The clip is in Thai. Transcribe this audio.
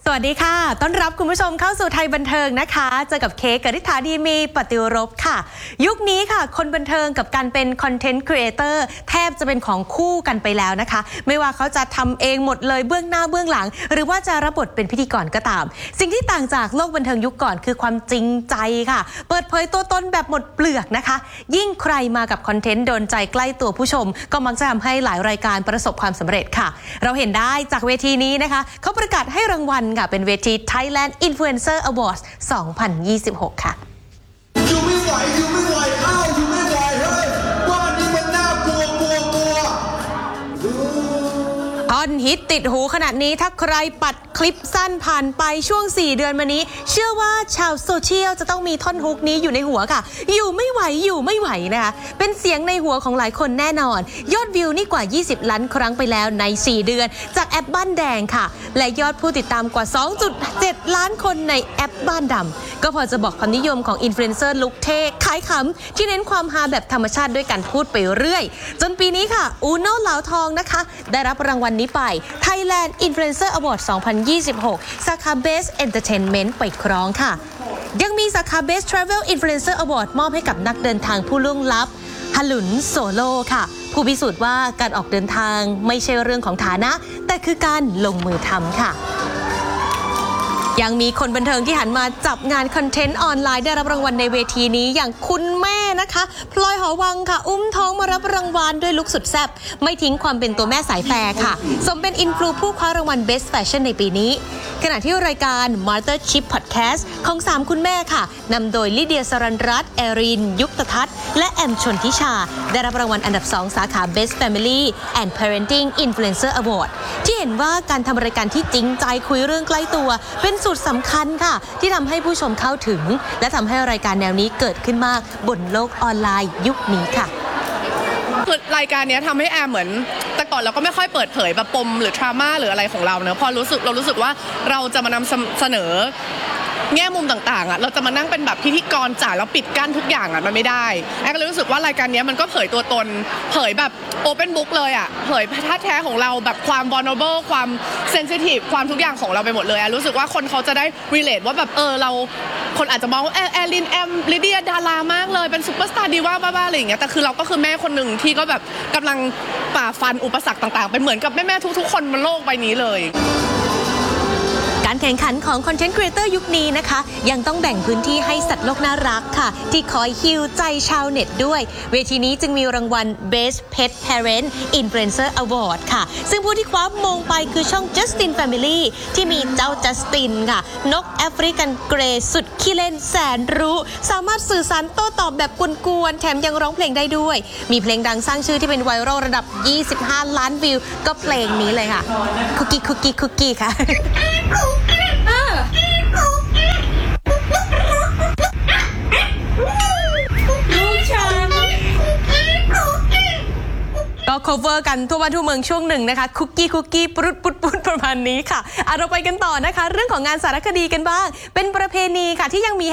สวัสดีค่ะต้อนรับคุณผู้ชมเข้าสู่ไทยบันเทิงนะคะเจอกับเค้กกฤษฐาดีมีปฏิรบค่ะยุคนี้ค่ะคนบันเทิงกับการเป็นคอนเทนต์ครีเอเตอร์แทบจะเป็นของคู่กันไปแล้วนะคะไม่ว่าเขาจะทำเองหมดเลยเบื้องหน้าเบื้องหลังหรือว่าจะรับบทเป็นพิธีกรก็ตามสิ่งที่ต่างจากโลกบันเทิงยุคก่อนคือความจริงใจค่ะเปิดเผยตัวตนแบบหมดเปลือกนะคะยิ่งใครมากับคอนเทนต์โดนใจใกล้ตัวผู้ชมก็มักจะทำให้หลายรายการประสบความสำเร็จค่ะเราเห็นได้จากเวทีนี้นะคะเขาประกาศให้รางวัลเป็นเวที Thailand Influencer Awards 2026 ค่ะอยู่ไม่ไหวอยู่ไม่ไหวอ้าวอยู่ไม่ไหวเฮ้ยบ้านนี้มันน่ากลัวท่อนฮิตติดหูขนาดนี้ถ้าใครปัดคลิปสั้นผ่านไปช่วง4เดือนมานี้เชื่อว่าชาวโซเชียลจะต้องมีท่อนฮุกนี้อยู่ในหัวค่ะอยู่ไม่ไหวนะคะเป็นเสียงในหัวของหลายคนแน่นอนยอดวิวนี่กว่า20ล้านครั้งไปแล้วใน4เดือนจากแอปบ้านแดงค่ะและยอดผู้ติดตามกว่า 2.7 ล้านคนในแอปบ้านดำก็พอจะบอกความนิยมของอินฟลูเอนเซอร์ลุคเท่ขายขำที่เน้นความฮาแบบธรรมชาติด้วยการพูดไปเรื่อยจนปีนี้ค่ะอูโน่เหลาทองนะคะได้รับรางวัลนี้ไป Thailand Influencer Award 2026 สาขา Best Entertainment ไปครองค่ะยังมีสาขา Best Travel Influencer Award มอบให้กับนักเดินทางผู้ล่วงลับฮลุนโซโลค่ะผู้พิสูจน์ว่าการออกเดินทางไม่ใช่เรื่องของฐานะแต่คือการลงมือทำค่ะยังมีคนบันเทิงที่หันมาจับงานคอนเทนต์ออนไลน์ได้รับรางวัลในเวทีนี้อย่างคุณแม่นะคะพลอยหอวังค่ะอุ้มท้องมารับรางวัลด้วยลุคสุดแซ่บไม่ทิ้งความเป็นตัวแม่สายแฟร์ค่ะสมเป็นอินฟลูผู้คว้ารางวัล Best Fashion ในปีนี้ขณะที่รายการ Mothership Podcast ของ3คุณแม่ค่ะนำโดยลิเดียสรัญรัตน์แอรินยุคตทัศน์และแอมชนทิชาได้รับรางวัลอันดับ2สาขา Best Family and Parenting Influencer Award ที่เห็นว่าการทำรายการที่จริงใจคุยเรื่องใกล้ตัวเป็นสูตรสำคัญค่ะที่ทำให้ผู้ชมเข้าถึงและทำให้รายการแนวนี้เกิดขึ้นมากบนโลกออนไลน์ยุคนี้ค่ะคือรายการนี้ทำให้แอมเหมือนแต่ก่อนเราก็ไม่ค่อยเปิดเผยแบบปมหรือทรามาหรืออะไรของเราเนอะพอเรารู้สึกว่าเราจะมานำเสนอแง่มุมต่างๆเราจะมานั่งเป็นแบบพิธีกรจ๋าแล้วปิดกั้นทุกอย่างมันไม่ได้แอมก็เลยรู้สึกว่ารายการนี้มันก็เผยตัวตนเผยแบบโอเพ่นบุ๊กเลยเผยท่าแท้ของเราแบบความ vulnerable ความ sensitive ความทุกอย่างของเราไปหมดเลยรู้สึกว่าคนเขาจะได้ relate ว่าแบบเราคนอาจจะมองว่าแอลินแอมลิเดียดารามากเลยเป็นซุปเปอร์สตาร์ดีว่าบ้าๆอะไรอย่างเงี้ยแต่คือเราก็คือแม่คนหนึ่งที่ก็แบบกำลังฝ่าฟันอุปสรรคต่างๆเป็นเหมือนกับแม่ๆทุกๆคนบนโลกใบนี้เลยการแข่งขันของคอนเทนต์ครีเอเตอร์ยุคนี้นะคะยังต้องแบ่งพื้นที่ให้สัตว์โลกน่ารักค่ะที่คอยฮีลใจชาวเน็ตด้วยเวทีนี้จึงมีรางวัล Best Pet Parent Influencer Award ค่ะซึ่งผู้ที่คว้ามงไปคือช่อง Justin Family ที่มีเจ้าจัสตินค่ะนกแอฟริกันเกรย์สุดขี้เล่นแสนรู้สามารถสื่อสารโต้ตอบแบบกวนๆแถมยังร้องเพลงได้ด้วยมีเพลงดังสร้างชื่อที่เป็นไวรัลระดับ25ล้านวิวก็เพลงนี้เลยค่ะคุกกี้ค่ะก็ cover กันทั่วบ้านทั่วเมืองช่วงหนึ่งนะคะคุกกี้ปุ๊ดประมาณนี้ค่ะเราไปกันต่อนะคะเรื่องของงานสารคดีกันบ้างเป็นประเพณีค่ะที่ยังมี